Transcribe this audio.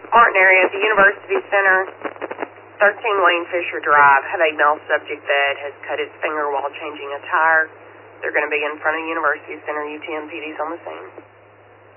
Martin area at the University Center, 13 Wayne Fisher Drive. Have a male subject that has cut his finger while changing a tire. They're going to be in front of University Center. UTM PD's on the scene.